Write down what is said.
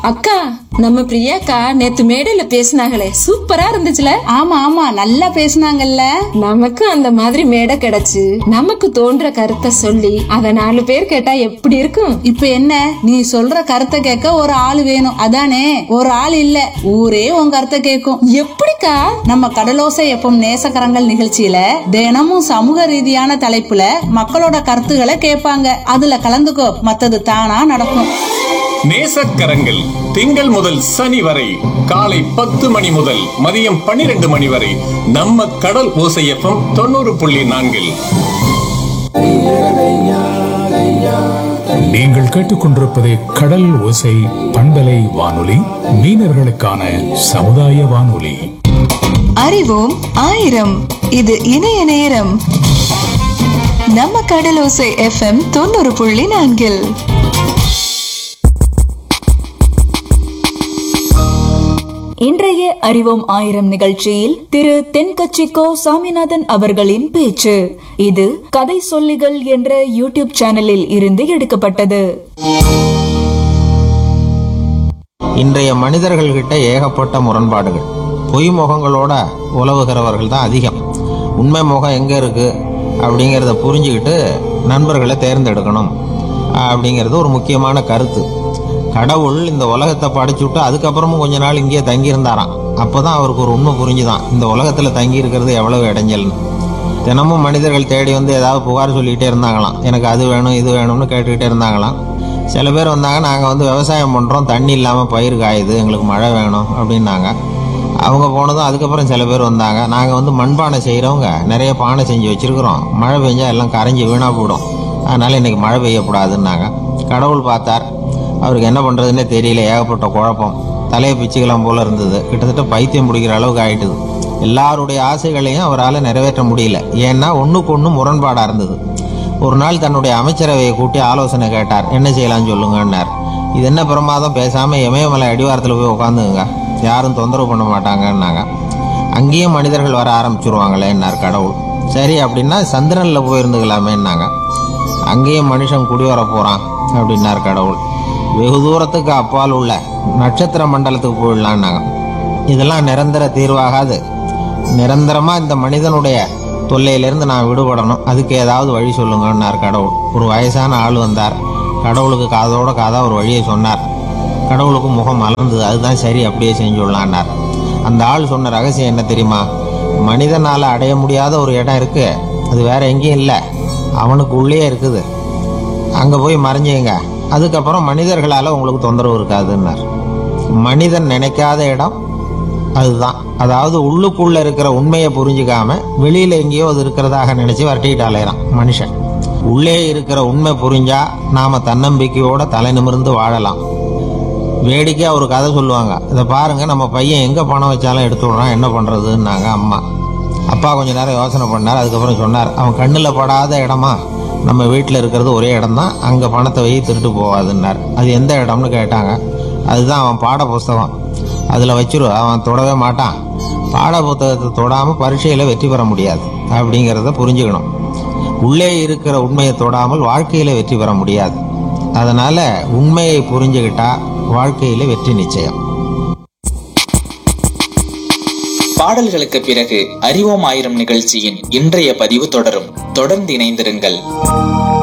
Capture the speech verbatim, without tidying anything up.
அக்கா, நம்ம பிரியாக்கா நேத்து மேடையில பேசினாங்களே, சூப்பரா இருந்துச்சுல. ஆமா ஆமா, நல்லா பேசினாங்கல்ல. நமக்கு அந்த மாதிரி மேடை கிடைச்சு நமக்கு தோன்ற கருத்தை சொல்லி அத நாலு பேர் கேட்டா எப்படி இருக்கும்? இப்ப என்ன, நீ சொல்ற கருத்தை கேட்க ஒரு ஆள் வேணும் அதானே? ஒரு ஆள் இல்ல, ஊரே உன் கருத்தை கேட்கும். எப்படிக்கா? நம்ம கடலோசை எப்பம் நேசக்கரங்கள் நிகழ்ச்சியில தினமும் சமூக ரீதியான தலைப்புல மக்களோட கருத்துக்களை கேட்பாங்க. அதுல கலந்துக்கோ, மத்தது தானா நடக்கும். நேசக்கரங்கள் திங்கள் முதல் சனி வரை காலை பத்து மணி முதல் மதியம் பன்னிரண்டு மணி வரை நம்ம கடல் ஓசை எஃப்எம் தொண்ணூறு புள்ளி நான்கில். நீங்கள் கேட்டுக்கொண்டிருப்பது கடல் ஓசை பண்பலை வானொலி, மீனவர்களுக்கான சமுதாய வானொலி. அறிவோம் ஆயிரம், இது இணைய நேரம். நம்ம கடலோசை எஃப்எம் தொண்ணூறு புள்ளி நான்கில். இன்றைய அறிவோம் ஆயிரம் நிகழ்ச்சியில் திரு தென்கட்சிக்கோ சாமிநாதன் அவர்களின் பேச்சு. இது கதை சொல்லிகள் என்ற யூடியூப் சேனலில் இருந்து எடுக்கப்பட்டது. இன்றைய மனிதர்கள்கிட்ட ஏகப்பட்ட முரண்பாடுகள், பொய் முகங்களோட உலவுகிறவர்கள் தான் அதிகம். உண்மை முகம் எங்க இருக்கு அப்படிங்கிறத புரிஞ்சுக்கிட்டு நண்பர்களை தேர்ந்தெடுக்கணும் அப்படிங்கிறது ஒரு முக்கியமான கருத்து. கடவுள் இந்த உலகத்தை படைச்சுட்டு அதுக்கப்புறமும் கொஞ்ச நாள் இங்கேயே தங்கியிருந்தாராம். அப்போதான் அவருக்கு ஒரு உண்மை புரிஞ்சுதான், இந்த உலகத்தில் தங்கி இருக்கிறது எவ்வளவு இடைஞ்சல்னு. தினமும் மனிதர்கள் தேடி வந்து ஏதாவது புகார் சொல்லிக்கிட்டே இருந்தாங்களாம். எனக்கு அது வேணும் இது வேணும்னு கேட்டுக்கிட்டே இருந்தாங்களாம். சில பேர் வந்தாங்க, நாங்கள் வந்து விவசாயம் பண்ணுறோம், தண்ணி இல்லாமல் பயிர் காயுது, எங்களுக்கு மழை வேணும் அப்படின்னாங்க. அவங்க போனதும் அதுக்கப்புறம் சில பேர் வந்தாங்க, நாங்கள் வந்து மண்பானை செய்கிறவங்க, நிறைய பானை செஞ்சு வச்சுருக்குறோம், மழை பெஞ்சால் எல்லாம் கரைஞ்சி வீணாக போயிடும், அதனால் இன்றைக்கி மழை பெய்யக்கூடாதுன்னாங்க. கடவுள் பார்த்தார், அவருக்கு என்ன பண்ணுறதுன்னே தெரியல, ஏகப்பட்ட குழப்பம், தலையை பிச்சுக்கலாம் போல இருந்தது, கிட்டத்தட்ட பைத்தியம் பிடிக்கிற அளவுக்கு ஆகிட்டுது. எல்லாருடைய ஆசைகளையும் அவரால் நிறைவேற்ற முடியல, ஏன்னா ஒன்றுக்கு ஒன்று முரண்பாடாக இருந்தது. ஒரு நாள் தன்னுடைய அமைச்சரவையை கூட்டி ஆலோசனை கேட்டார், என்ன செய்யலாம்னு சொல்லுங்கன்னார். இது என்ன பிரமாதம், பேசாமல் இமயமலை அடிவாரத்தில் போய் உட்காந்துங்க, யாரும் தொந்தரவு பண்ண மாட்டாங்கன்னாங்க. அங்கேயும் மனிதர்கள் வர ஆரம்பிச்சுருவாங்களேன்னார் கடவுள். சரி அப்படின்னா சந்திரனில் போயிருந்துக்கலாமேன்னாங்க. அங்கேயும் மனுஷன் குடி வர போகிறான் அப்படின்னார் கடவுள். வெகு தூரத்துக்கு அப்பால் உள்ள நட்சத்திர மண்டலத்துக்கு போயிடலான்னாங்க. இதெல்லாம் நிரந்தர தீர்வாகாது, நிரந்தரமாக இந்த மனிதனுடைய தொல்லையிலேருந்து நான் விடுபடணும், அதுக்கு ஏதாவது வழி சொல்லுங்கன்னார் கடவுள். ஒரு வயசான ஆள் வந்தார், கடவுளுக்கு காதோட காதா ஒரு வழியை சொன்னார். கடவுளுக்கு முகம் மலர்ந்தது, அதுதான் சரி, அப்படியே செஞ்சுடலான்னார். அந்த ஆள் சொன்ன ரகசியம் என்ன தெரியுமா? மனிதனால் அடைய முடியாத ஒரு இடம் இருக்குது, அது வேற எங்கேயும் இல்லை, அவனுக்கு உள்ளே இருக்குது, அங்கே போய் மறைஞ்சிங்க, அதுக்கப்புறம் மனிதர்களால் உங்களுக்கு தொந்தரவு இருக்காதுன்னார். மனிதன் நினைக்காத இடம் அதுதான். அதாவது உள்ளுக்குள்ளே இருக்கிற உண்மையை புரிஞ்சுக்காம வெளியில் எங்கேயோ அது இருக்கிறதாக நினச்சி வரட்டிக்கிட்டு அலையிறான் மனுஷன். உள்ளே இருக்கிற உண்மை புரிஞ்சா நாம் தன்னம்பிக்கையோட தலை நிமிர்ந்து வாழலாம். வேடிக்கையாக ஒரு கதை சொல்லுவாங்க, இதை பாருங்கள், நம்ம பையன் எங்கே பணம் வச்சாலும் எடுத்து விட்றான், என்ன பண்ணுறதுன்னாங்க அம்மா. அப்பா கொஞ்சம் நேரம் யோசனை பண்ணார், அதுக்கப்புறம் சொன்னார், அவன் கண்ணில் படாத இடமா நம்ம வீட்டில் இருக்கிறது ஒரே இடம் தான், அங்கே பணத்தை வை திருட்டு போகாதுன்னார். அது எந்த இடம்னு கேட்டாங்க. அதுதான் அவன் பாட புஸ்தகம், அதில் வச்சிரு, அவன் தொடவே மாட்டான், பாட புத்தகத்தை தொடாமல் பரீட்சையில் வெற்றி பெற முடியாது அப்படிங்கிறத புரிஞ்சுக்கணும். உள்ளே இருக்கிற உண்மையை தொடாமல் வாழ்க்கையில் வெற்றி பெற முடியாது. அதனால் உண்மையை புரிஞ்சுக்கிட்டா வாழ்க்கையில் வெற்றி நிச்சயம். பாடல்களுக்கு பிறகு அறிவோம் ஆயிரம் நிகழ்ச்சியின் இன்றைய பதிவு தொடரும். தொடர்ந்து இணைந்திருங்கள்.